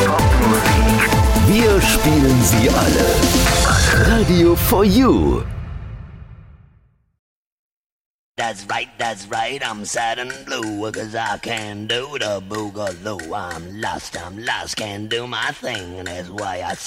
Wir spielen sie alle. Radio for You. That's right, I'm sad and blue, 'cause I can't do the boogaloo. I'm lost, can't do my thing, and that's why I